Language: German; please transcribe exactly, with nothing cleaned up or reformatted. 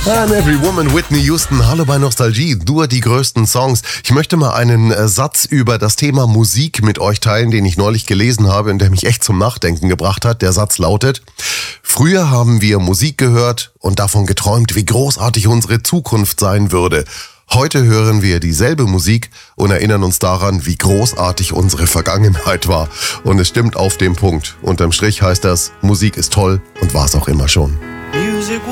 And Every Woman, Whitney Houston, hallo bei Nostalgie, nur die größten Songs. Ich möchte mal einen äh, Satz über das Thema Musik mit euch teilen, den ich neulich gelesen habe und der mich echt zum Nachdenken gebracht hat. Der Satz lautet: Früher haben wir Musik gehört und davon geträumt, wie großartig unsere Zukunft sein würde. Heute hören wir dieselbe Musik und erinnern uns daran, wie großartig unsere Vergangenheit war. Und es stimmt auf den Punkt. Unterm Strich heißt das, Musik ist toll und war's auch immer schon. Music